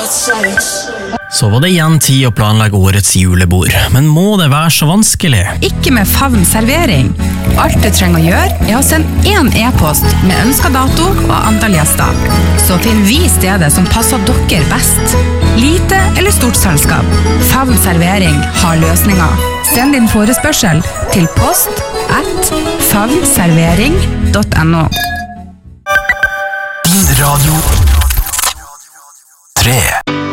Så var det igjen tid å planlegge årets julebord, men må det være så vanskelig? Ikke med Favn servering. Alt du trenger å gjøre å sende en e-post med ønsket dato og antall gjester. Så finner vi stedet som passer dere best. Lite eller stort selskap. Favn servering har løsninger. Send din forespørsel til post@favnservering.no. Din radio 3